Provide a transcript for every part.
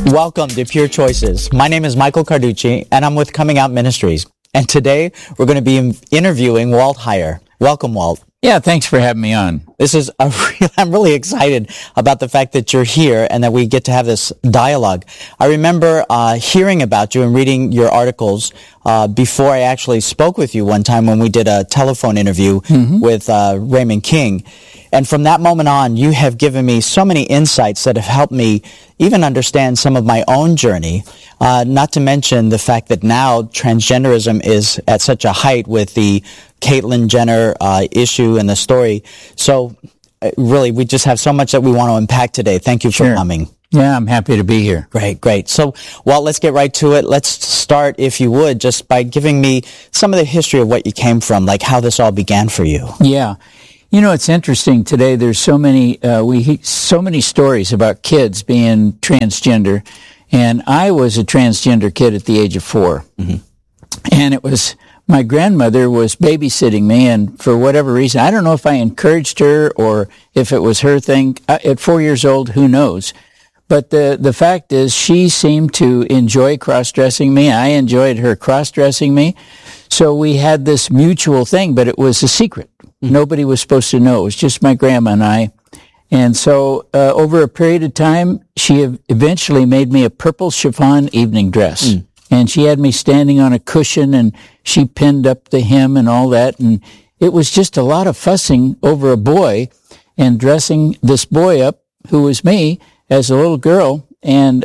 Welcome to Pure Choices. My name is Michael Carducci, and I'm with Coming Out Ministries. And today, we're going to be interviewing Walt Heyer. Welcome, Walt. Yeah, thanks for having me on. I'm really excited about the fact that you're here and that we get to have this dialogue. I remember hearing about you and reading your articles before I actually spoke with you one time when we did a telephone interview with Raymond King. And from that moment on, you have given me so many insights that have helped me even understand some of my own journey, not to mention the fact that now transgenderism is at such a height with the Caitlyn Jenner issue and the story. So really, we just have so much that we want to unpack today. Thank you for coming. Yeah, I'm happy to be here. Great. So, Walt, let's get right to it. Let's start, if you would, just by giving me some of the history of what you came from, like how this all began for you. Yeah. You know, it's interesting today. There's so many, we hear so many stories about kids being transgender. And I was a transgender kid at the age of 4. And it was, my grandmother was babysitting me, and for whatever reason, I don't know if I encouraged her or if it was her thing. At 4 years old, who knows? But the fact is, she seemed to enjoy cross-dressing me. I enjoyed her cross-dressing me. So we had this mutual thing, but it was a secret. Nobody was supposed to know. It was just my grandma and I. And so over a period of time, she eventually made me a purple chiffon evening dress. And she had me standing on a cushion, and she pinned up the hem and all that. And it was just a lot of fussing over a boy and dressing this boy up, who was me, as a little girl. And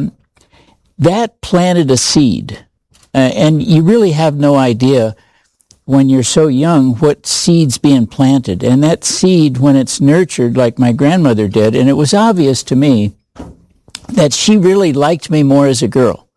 that planted a seed. And you really have no idea when you're so young what seed's being planted. And that seed, when it's nurtured like my grandmother did, and it was obvious to me that she really liked me more as a girl.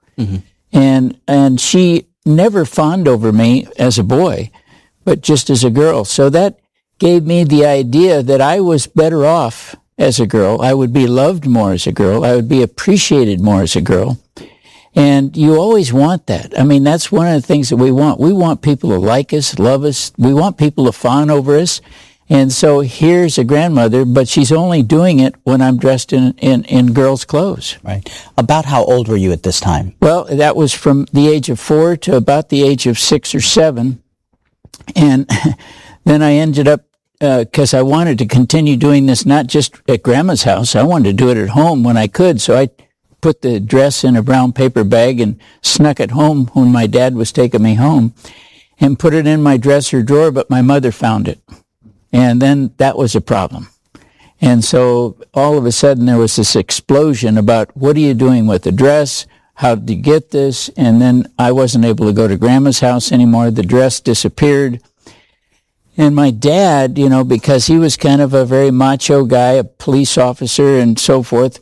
And she never fawned over me as a boy, but just as a girl. So that gave me the idea that I was better off as a girl. I would be loved more as a girl. I would be appreciated more as a girl. And you always want that. I mean, that's one of the things that we want. We want people to like us, love us. We want people to fawn over us. And so here's a grandmother, but she's only doing it when I'm dressed in girls' clothes. Right. About how old were you at this time? Well, that was from the age of 4 to about the age of 6 or 7. And then I ended up, because I wanted to continue doing this not just at Grandma's house. I wanted to do it at home when I could. So I put the dress in a brown paper bag and snuck it home when my dad was taking me home and put it in my dresser drawer, but my mother found it. And then that was a problem. And so all of a sudden there was this explosion about what are you doing with the dress? How did you get this? And then I wasn't able to go to Grandma's house anymore. The dress disappeared. And my dad, you know, because he was kind of a very macho guy, a police officer and so forth,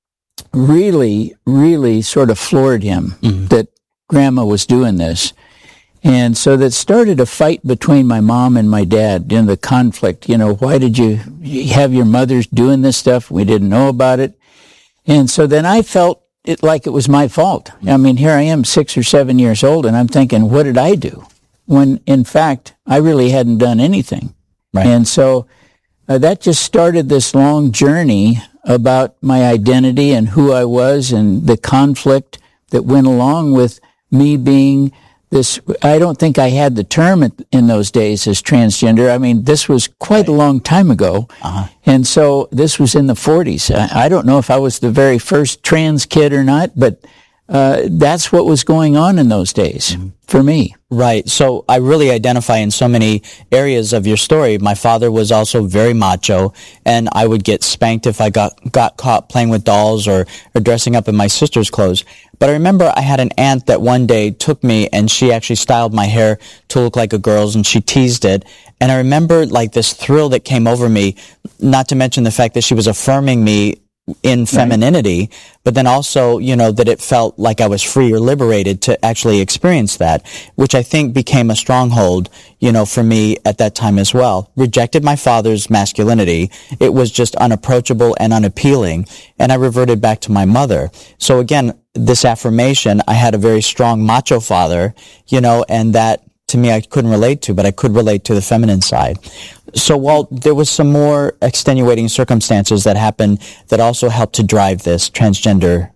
really, really sort of floored him that Grandma was doing this. And so that started a fight between my mom and my dad, you know, the conflict, you know, why did you have your mothers doing this stuff? We didn't know about it. And so then I felt it like it was my fault. I mean, here I am 6 or 7 years old, and I'm thinking, what did I do? When, in fact, I really hadn't done anything. Right. And so that just started this long journey about my identity and who I was and the conflict that went along with me being this. I don't think I had the term in those days as transgender. I mean, this was quite a long time ago. And so this was in the 40s. I don't know if I was the very first trans kid or not, but that's what was going on in those days for me. Right. So I really identify in so many areas of your story. My father was also very macho, and I would get spanked if I got caught playing with dolls or dressing up in my sister's clothes. But I remember I had an aunt that one day took me and she actually styled my hair to look like a girl's, and she teased it. And I remember like this thrill that came over me, not to mention the fact that she was affirming me in femininity, but then also, you know, that it felt like I was free or liberated to actually experience that, which I think became a stronghold, you know, for me at that time as well. Rejected my father's masculinity. It was just unapproachable and unappealing, and I reverted back to my mother. So again, this affirmation, I had a very strong macho father, you know, and that to me I couldn't relate to, but I could relate to the feminine side. So, Walt, there was some more extenuating circumstances that happened that also helped to drive this transgender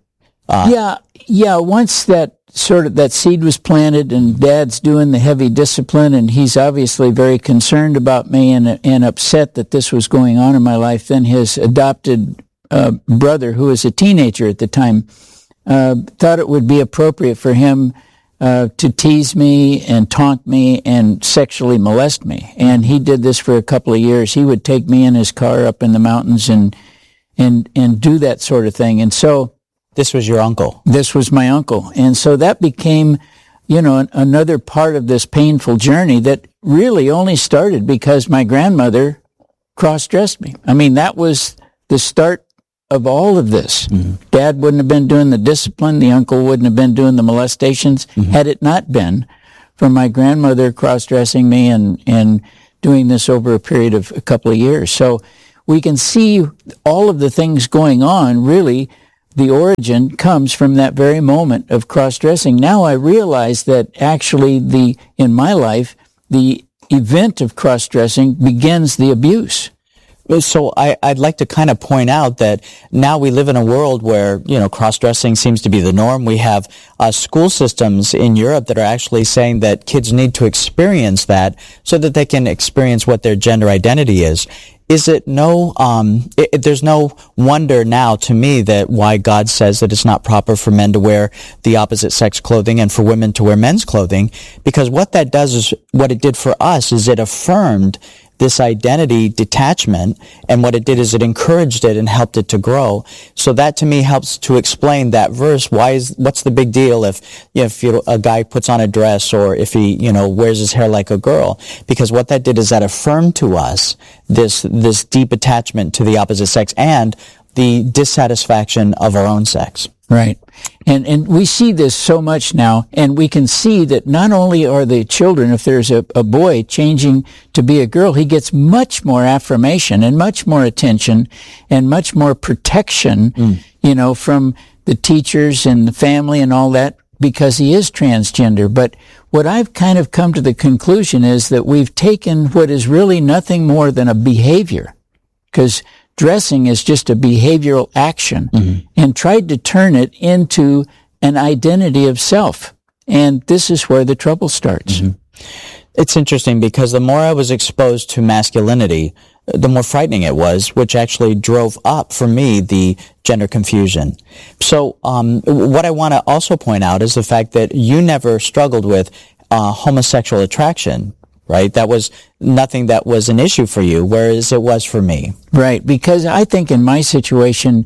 Once that seed was planted and Dad's doing the heavy discipline and he's obviously very concerned about me and upset that this was going on in my life, then his adopted brother, who was a teenager at the time, thought it would be appropriate for him to tease me and taunt me and sexually molest me. And he did this for a couple of years. He would take me in his car up in the mountains and do that sort of thing. And so this was your uncle. This was my uncle. And so that became, another part of this painful journey that really only started because my grandmother cross-dressed me. I mean, that was the start of all of this. Mm-hmm. Dad wouldn't have been doing the discipline. The uncle wouldn't have been doing the molestations had it not been for my grandmother cross-dressing me and doing this over a period of a couple of years. So we can see all of the things going on. Really, the origin comes from that very moment of cross-dressing. Now I realize that actually in my life, the event of cross-dressing begins the abuse. So I'd like to kind of point out that now we live in a world where, cross-dressing seems to be the norm. We have school systems in Europe that are actually saying that kids need to experience that so that they can experience what their gender identity is. Is it there's no wonder now to me that why God says that it's not proper for men to wear the opposite sex clothing and for women to wear men's clothing, because what that does is, what it did for us is it affirmed this identity detachment, and what it did is it encouraged it and helped it to grow. So that to me helps to explain that verse. What's the big deal if a guy puts on a dress or if he wears his hair like a girl? Because what that did is that affirmed to us this deep attachment to the opposite sex and the dissatisfaction of our own sex. Right. And we see this so much now, and we can see that not only are the children, if there's a boy changing to be a girl, he gets much more affirmation and much more attention and much more protection, from the teachers and the family and all that, because he is transgender. But what I've kind of come to the conclusion is that we've taken what is really nothing more than a behavior, because dressing is just a behavioral action, and tried to turn it into an identity of self. And this is where the trouble starts. Mm-hmm. It's interesting because the more I was exposed to masculinity, the more frightening it was, which actually drove up for me the gender confusion. So what I want to also point out is the fact that you never struggled with homosexual attraction. Right? That was nothing that was an issue for you, whereas it was for me. Right. Because I think in my situation,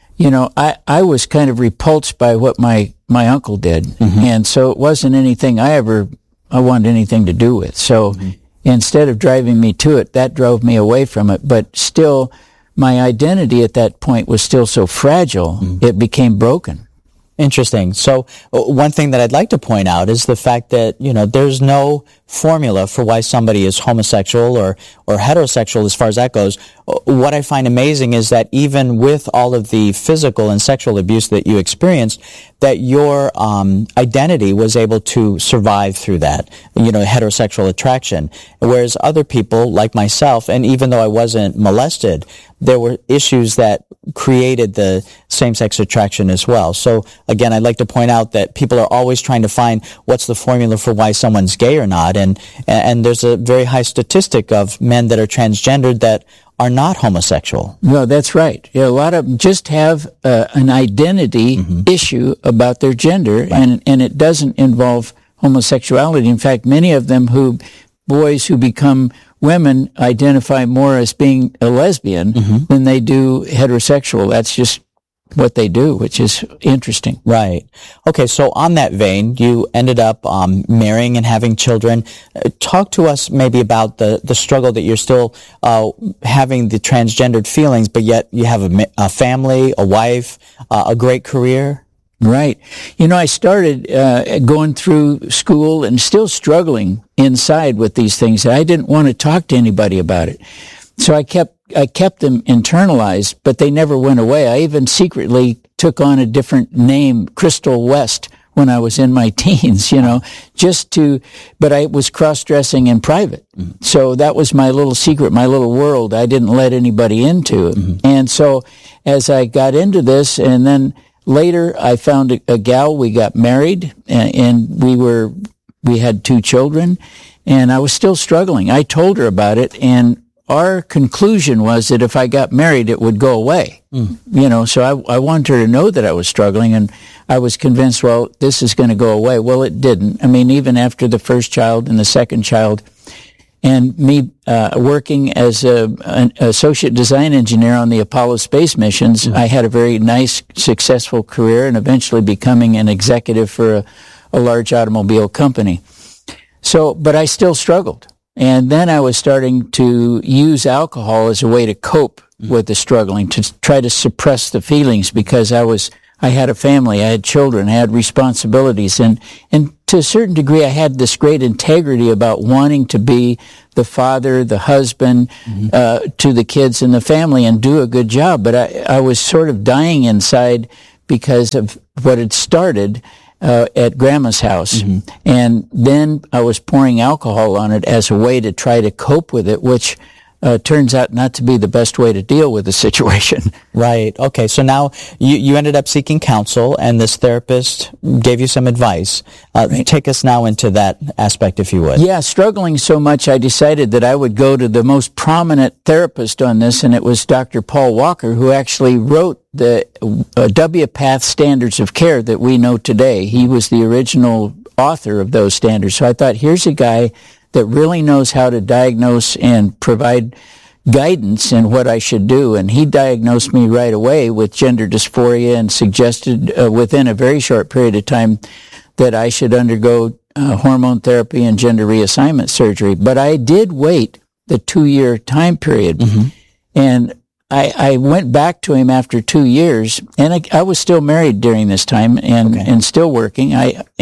I was kind of repulsed by what my uncle did. Mm-hmm. And so it wasn't anything I wanted anything to do with. So instead of driving me to it, that drove me away from it. But still, my identity at that point was still so fragile, it became broken. Interesting. So one thing that I'd like to point out is the fact that, there's no formula for why somebody is homosexual or heterosexual as far as that goes. What I find amazing is that even with all of the physical and sexual abuse that you experienced, that your identity was able to survive through that, heterosexual attraction. Whereas other people, like myself, and even though I wasn't molested, there were issues that created the same-sex attraction as well. So again, I'd like to point out that people are always trying to find what's the formula for why someone's gay or not, and there's a very high statistic of men that are transgendered that are not homosexual. No, that's right. A lot of them just have an identity issue about their gender, right. and it doesn't involve homosexuality. In fact, many of them boys who become women identify more as being a lesbian than they do heterosexual. That's just what they do, which is interesting. Right. Okay, so on that vein, you ended up marrying and having children. Talk to us maybe about the struggle that you're still having the transgendered feelings, but yet you have a family, a wife, a great career. Right. I started going through school and still struggling inside with these things. I didn't want to talk to anybody about it. So I kept them internalized, but they never went away. I even secretly took on a different name, Crystal West, when I was in my teens, but I was cross-dressing in private. Mm-hmm. So that was my little secret, my little world I didn't let anybody into. Mm-hmm. And so as I got into this, and then later, I found a gal. We got married, and we had 2 children, and I was still struggling. I told her about it, and our conclusion was that if I got married, it would go away. So I wanted her to know that I was struggling, and I was convinced, well, this is going to go away. Well, it didn't. I mean, even after the first child and the second child, and me working as an associate design engineer on the Apollo space missions, I had a very nice, successful career, and eventually becoming an executive for a large automobile company. So, but I still struggled. And then I was starting to use alcohol as a way to cope with the struggling, to try to suppress the feelings, because I had a family, I had children, I had responsibilities, and to a certain degree I had this great integrity about wanting to be the father, the husband, to the kids and the family and do a good job. But I was sort of dying inside because of what had started at Grandma's house. And then I was pouring alcohol on it as a way to try to cope with it, which turns out not to be the best way to deal with the situation. Right. Okay. So now you ended up seeking counsel, and this therapist gave you some advice. Right. Take us now into that aspect, if you would. Yeah, struggling so much, I decided that I would go to the most prominent therapist on this, and it was Dr. Paul Walker, who actually wrote the WPATH standards of care that we know today. He was the original author of those standards. So I thought, here's a guy that really knows how to diagnose and provide guidance in what I should do. And he diagnosed me right away with gender dysphoria and suggested within a very short period of time that I should undergo hormone therapy and gender reassignment surgery. But I did wait the 2-year time period. And I went back to him after 2 years, and I was still married during this time and still working.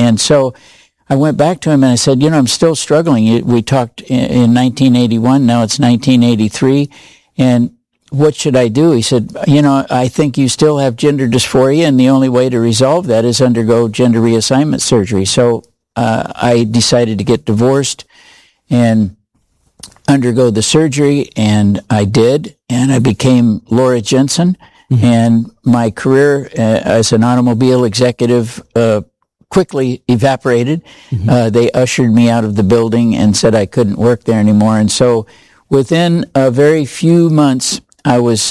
So I went back to him and I said, I'm still struggling. We talked in 1981. Now it's 1983. And what should I do? He said, I think you still have gender dysphoria, and the only way to resolve that is undergo gender reassignment surgery. So I decided to get divorced and undergo the surgery, and I did. And I became Laura Jensen. And my career as an automobile executive quickly evaporated. They ushered me out of the building and said I couldn't work there anymore. And so within a very few months, I was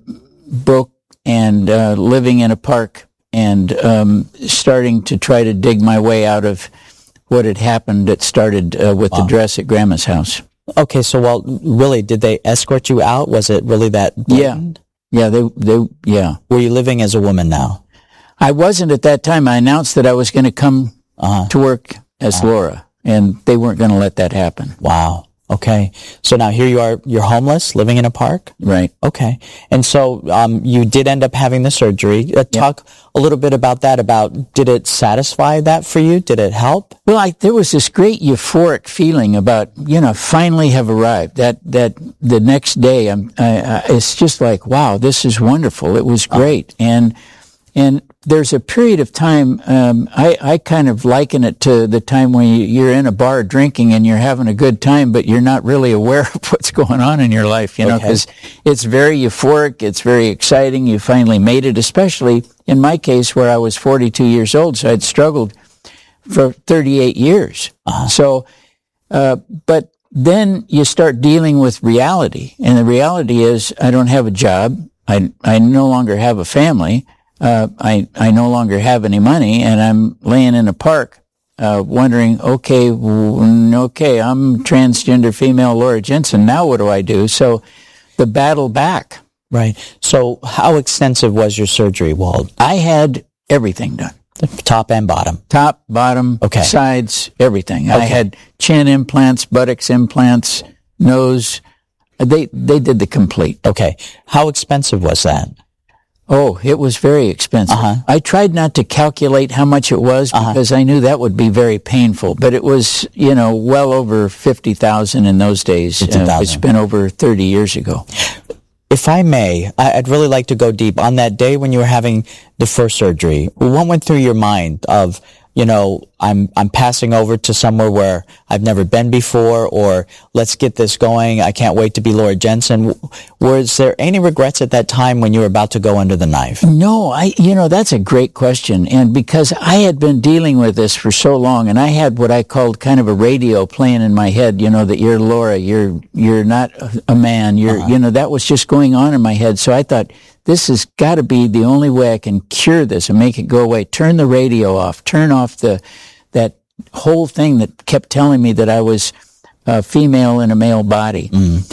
broke and living in a park and starting to try to dig my way out of what had happened. It started with the dress at Grandma's house. Okay, so really, did they escort you out? Was it really that blatant? Yeah, they. Were you living as a woman now? I wasn't at that time. I announced that I was going to come to work as Laura, and they weren't going to let that happen. Wow. Okay. So now here you are, you're homeless, living in a park? Right. Okay. And so you did end up having the surgery. Talk a little bit about that, did it satisfy that for you? Did it help? Well, there was this great euphoric feeling about, finally have arrived. That the next day, it's just like, wow, this is wonderful. It was great. And there's a period of time, I kind of liken it to the time when you're in a bar drinking and you're having a good time, but you're not really aware of what's going on in your life, because it's very euphoric, it's very exciting, you finally made it, especially in my case where I was 42 years old, so I'd struggled for 38 years. But then you start dealing with reality, and the reality is I don't have a job, I no longer have a family, I no longer have any money, and I'm laying in a park, wondering, okay, I'm transgender female Laura Jensen. Now what do I do? So the battle back. Right. So how extensive was your surgery, Walt? I had everything done. Top and bottom. Top, bottom, sides, everything. I had chin implants, buttocks implants, nose. They did the complete. Okay. How expensive was that? Oh, it was very expensive. I tried not to calculate how much it was because I knew that would be very painful. But it was, well over $50,000 in those days. It's been over 30 years ago. If I may, I'd really like to go deep. On that day when you were having the first surgery, what went through your mind of I'm passing over to somewhere where I've never been before, or let's get this going. I can't wait to be Laura Jensen. Was there any regrets at that time when you were about to go under the knife? No, that's a great question. And because I had been dealing with this for so long, and I had what I called kind of a radio playing in my head, that you're Laura, you're not a man, that was just going on in my head. So I thought, this has got to be the only way I can cure this and make it go away. Turn the radio off. Turn off that whole thing that kept telling me that I was female in a male body.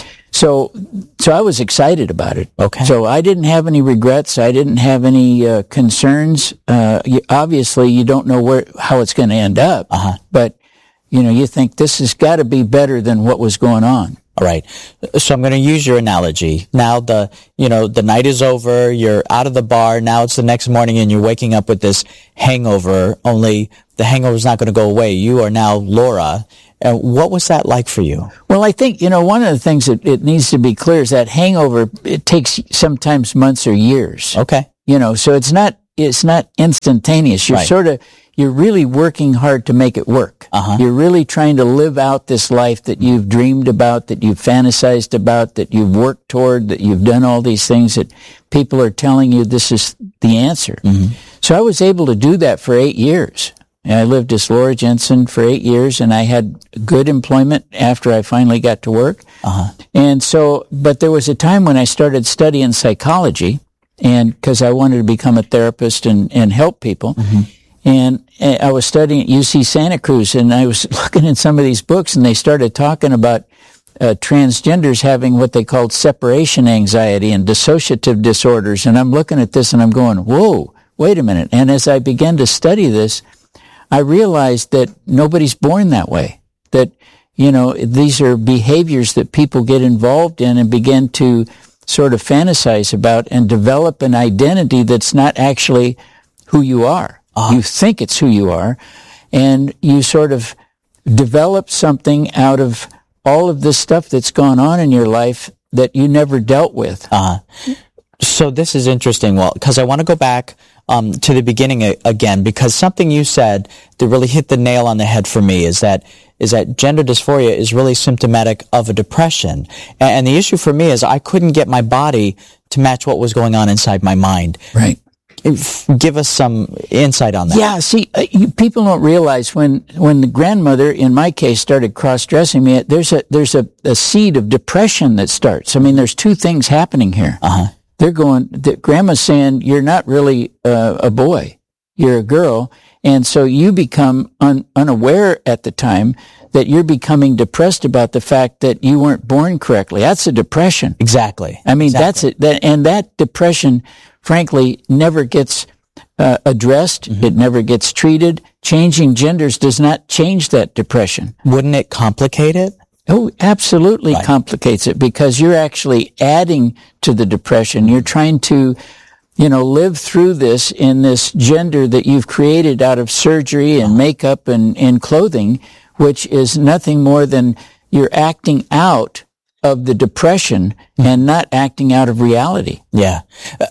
So I was excited about it. Okay. So I didn't have any regrets. I didn't have any concerns. Obviously, you don't know how it's going to end up. But you think this has got to be better than what was going on. All right. So I'm going to use your analogy. Now the night is over, you're out of the bar, now it's the next morning and you're waking up with this hangover, only the hangover is not going to go away. You are now Laura. And what was that like for you? Well, I think, one of the things that it needs to be clear is that hangover, it takes sometimes months or years. Okay. So it's not instantaneous. You're you're really working hard to make it work. You're really trying to live out this life that you've dreamed about, that you've fantasized about, that you've worked toward, that you've done all these things that people are telling you this is the answer. So I was able to do that for 8 years. I lived as Laura Jensen for 8 years, and I had good employment after I finally got to work. And so, but there was a time when I started studying psychology, and because I wanted to become a therapist and help people. And I was studying at UC Santa Cruz, and I was looking at some of these books, and they started talking about transgenders having what they called separation anxiety and dissociative disorders. And I'm looking at this, and I'm going, whoa, wait a minute. And as I began to study this, I realized that nobody's born that way. That, these are behaviors that people get involved in and begin to sort of fantasize about and develop an identity that's not actually who you are. You think it's who you are, and you sort of develop something out of all of this stuff that's gone on in your life that you never dealt with. So this is interesting, because I want to go back to the beginning again, because something you said that really hit the nail on the head for me is that gender dysphoria is really symptomatic of a depression. And the issue for me is I couldn't get my body to match what was going on inside my mind. Right. Give us some insight on that. Yeah, see, people don't realize when the grandmother, in my case, started cross-dressing me, there's a seed of depression that starts. I mean, there's two things happening here. Grandma's saying, you're not really a boy, you're a girl, and so you become unaware at the time that you're becoming depressed about the fact that you weren't born correctly. That's a depression. Exactly. I mean, that's it. And that depression, frankly, never gets addressed. It never gets treated. Changing genders does not change that depression. Wouldn't it complicate it? Oh, absolutely complicates it, because you're actually adding to the depression. You're trying to, live through this in this gender that you've created out of surgery and makeup and clothing, which is nothing more than you're acting out of the depression and not acting out of reality. Yeah.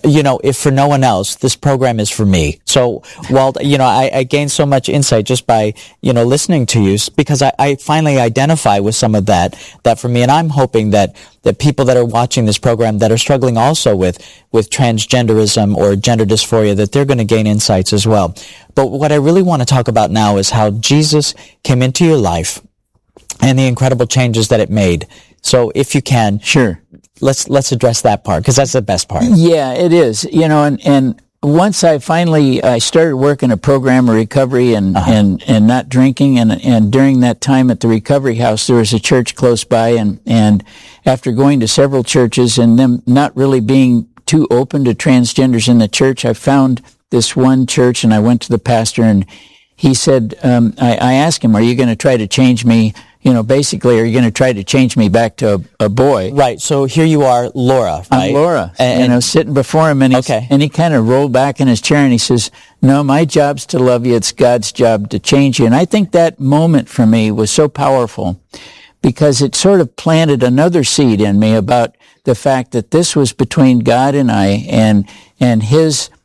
If for no one else, this program is for me. So, Walt, I gained so much insight just by, listening to you, because I finally identify with some of that for me. And I'm hoping that people that are watching this program that are struggling also with transgenderism or gender dysphoria, that they're going to gain insights as well. But what I really want to talk about now is how Jesus came into your life and the incredible changes that it made. So if you can, sure, let's address that part, because that's the best part. Yeah, it is. And once I started working a program of recovery and not drinking, and during that time at the recovery house, there was a church close by, and after going to several churches and them not really being too open to transgenders in the church, I found this one church, and I went to the pastor, and he said, I asked him, are you going to try to change me? Basically, are you going to try to change me back to a boy? Right. So here you are, Laura, right? I'm Laura. And I was sitting before him, and he kind of rolled back in his chair, and he says, no, my job's to love you. It's God's job to change you. And I think that moment for me was so powerful, because it sort of planted another seed in me about the fact that this was between God and I, and his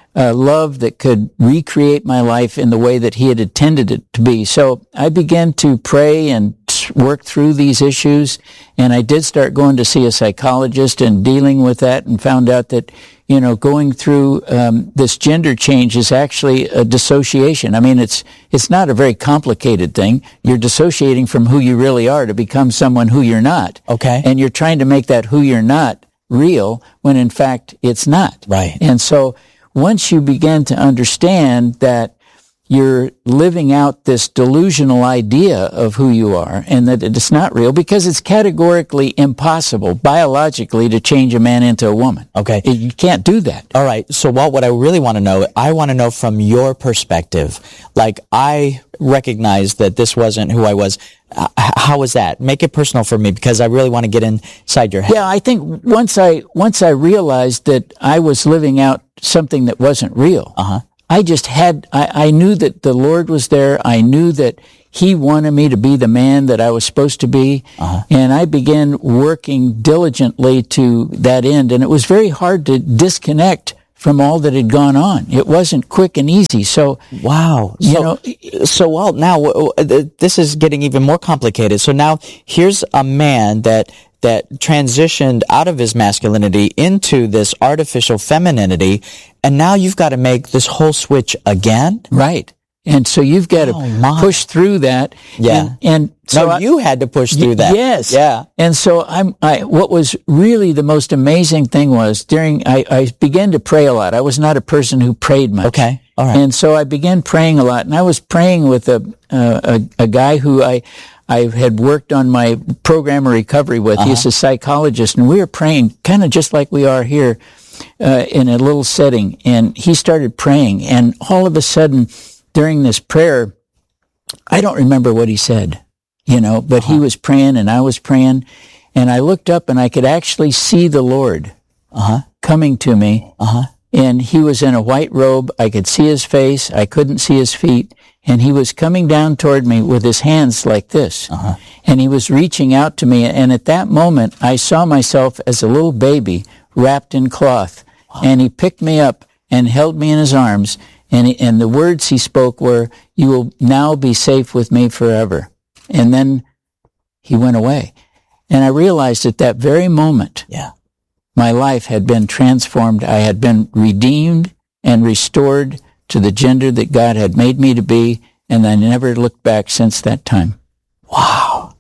love that could recreate my life in the way that he had intended it to be. So I began to pray and work through these issues, and I did start going to see a psychologist and dealing with that, and found out that, going through this gender change is actually a dissociation. I mean, it's not a very complicated thing. You're dissociating from who you really are to become someone who you're not. Okay. And you're trying to make that who you're not real when in fact it's not. Right. And so once you begin to understand that you're living out this delusional idea of who you are and that it's not real, because it's categorically impossible biologically to change a man into a woman. Okay. You can't do that. All right. So what I really want to know, I want to know from your perspective. Like, I recognize that this wasn't who I was. How was that? Make it personal for me, because I really want to get inside your head. Yeah, I think once I realized that I was living out something that wasn't real, I knew that the Lord was there. I knew that He wanted me to be the man that I was supposed to be. And I began working diligently to that end. And it was very hard to disconnect from all that had gone on. It wasn't quick and easy. So, wow. Now this is getting even more complicated. So now here's a man that transitioned out of his masculinity into this artificial femininity, and now you've got to make this whole switch again? Right. And so you've got to push through that. Yeah. And so you had to push through that. Yes. Yeah. And so what was really the most amazing thing was I began to pray a lot. I was not a person who prayed much. Okay. All right. And so I began praying a lot, and I was praying with a guy who I had worked on my program of recovery with. He's a psychologist, and we were praying kind of just like we are here in a little setting. And he started praying, and all of a sudden, during this prayer, I don't remember what he said, but he was praying and I was praying, and I looked up and I could actually see the Lord coming to me. And he was in a white robe. I could see his face. I couldn't see his feet. And he was coming down toward me with his hands like this. And he was reaching out to me. And at that moment, I saw myself as a little baby wrapped in cloth. And he picked me up and held me in his arms. And the words he spoke were, "You will now be safe with me forever." And then he went away. And I realized at that very moment, my life had been transformed. I had been redeemed and restored to the gender that God had made me to be, and I never looked back since that time. Wow.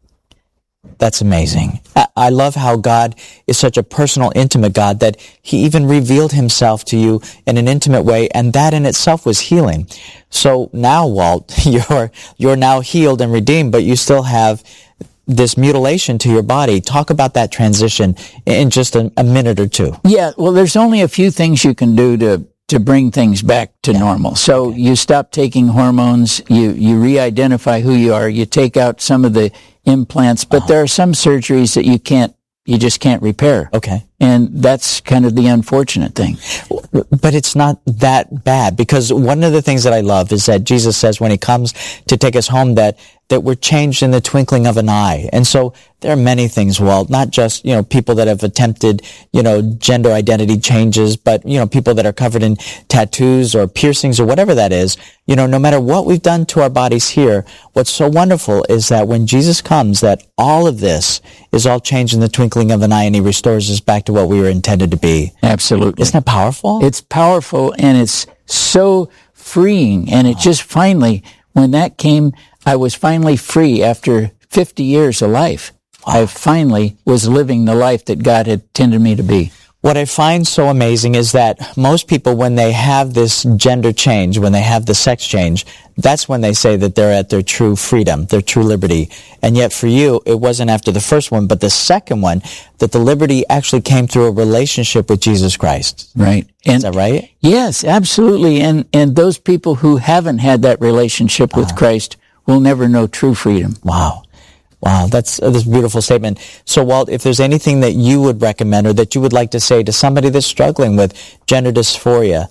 That's amazing. I love how God is such a personal, intimate God that He even revealed Himself to you in an intimate way, and that in itself was healing. So now, Walt, you're now healed and redeemed, but you still have this mutilation to your body. Talk about that transition in just a minute or two. Yeah, well, there's only a few things you can do to bring things back to normal. So you stop taking hormones, you re-identify who you are, you take out some of the implants, but there are some surgeries that you just can't repair. Okay. And that's kind of the unfortunate thing. But it's not that bad, because one of the things that I love is that Jesus says when He comes to take us home that we're changed in the twinkling of an eye. And so there are many things, Walt, not just, people that have attempted, gender identity changes, but, people that are covered in tattoos or piercings or whatever that is. No matter what we've done to our bodies here, what's so wonderful is that when Jesus comes, that all of this is all changed in the twinkling of an eye, and He restores us back to what we were intended to be. Absolutely. Isn't that powerful? It's powerful, and it's so freeing. And it just finally, when that came, I was finally free after 50 years of life. I finally was living the life that God had intended me to be. What I find so amazing is that most people, when they have this gender change, when they have the sex change, that's when they say that they're at their true freedom, their true liberty. And yet for you, it wasn't after the first one, but the second one, that the liberty actually came through a relationship with Jesus Christ. Right. Is that right? Yes, absolutely. And those people who haven't had that relationship with Christ will never know true freedom. Wow. Wow, that's a beautiful statement. So, Walt, if there's anything that you would recommend or that you would like to say to somebody that's struggling with gender dysphoria,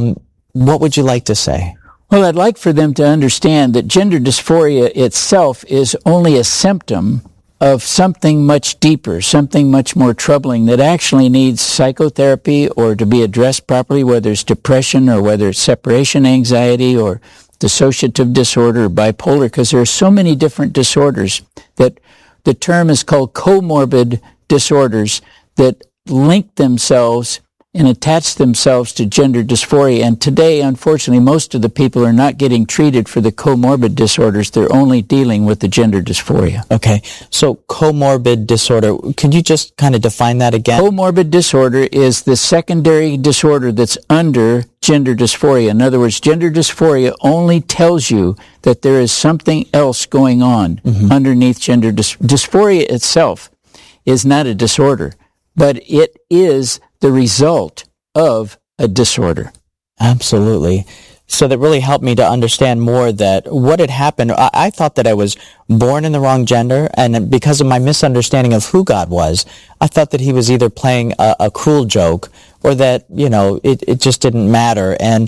what would you like to say? Well, I'd like for them to understand that gender dysphoria itself is only a symptom of something much deeper, something much more troubling that actually needs psychotherapy or to be addressed properly, whether it's depression or whether it's separation anxiety or dissociative disorder or bipolar, because there are so many different disorders that the term is called comorbid disorders that link themselves and attach themselves to gender dysphoria. And today, unfortunately, most of the people are not getting treated for the comorbid disorders. They're only dealing with the gender dysphoria. Okay. So comorbid disorder, could you just kind of define that again? Comorbid disorder is the secondary disorder that's under gender dysphoria. In other words, gender dysphoria only tells you that there is something else going on underneath gender dysphoria itself is not a disorder, but it is the result of a disorder. Absolutely. So that really helped me to understand more that what had happened. I thought that I was born in the wrong gender, and because of my misunderstanding of who God was, I thought that he was either playing a cruel joke or that, it just didn't matter. And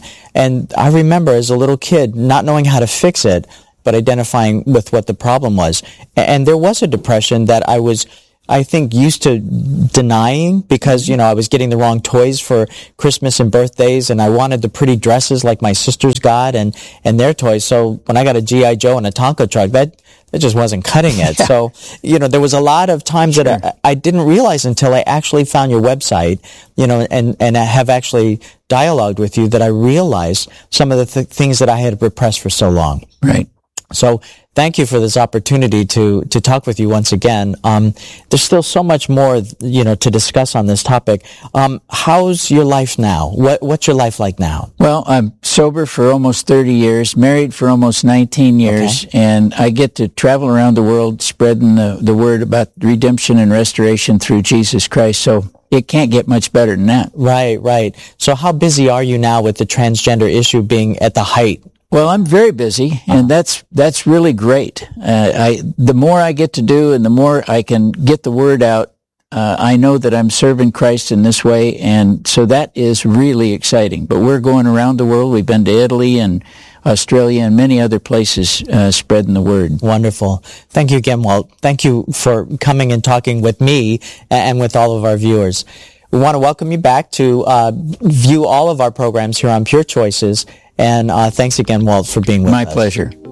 I remember as a little kid not knowing how to fix it, but identifying with what the problem was. And there was a depression that I think used to denying because, I was getting the wrong toys for Christmas and birthdays, and I wanted the pretty dresses like my sisters got and their toys. So when I got a G.I. Joe and a Tonka truck, that just wasn't cutting it. Yeah. So, there was a lot of times that I didn't realize until I actually found your website, and I have actually dialogued with you that I realized some of the things that I had repressed for so long. Right. So thank you for this opportunity to talk with you once again. There's still so much more, to discuss on this topic. How's your life now? What's your life like now? Well, I'm sober for almost 30 years, married for almost 19 years, and I get to travel around the world spreading the word about redemption and restoration through Jesus Christ. So it can't get much better than that. Right. So how busy are you now with the transgender issue being at the height? Well, I'm very busy, and that's really great. The more I get to do and the more I can get the word out, I know that I'm serving Christ in this way, and so that is really exciting. But we're going around the world. We've been to Italy and Australia and many other places spreading the word. Wonderful. Thank you again, Walt. Thank you for coming and talking with me and with all of our viewers. We want to welcome you back to view all of our programs here on Pure Choices. And thanks again, Walt, for being with us. My pleasure.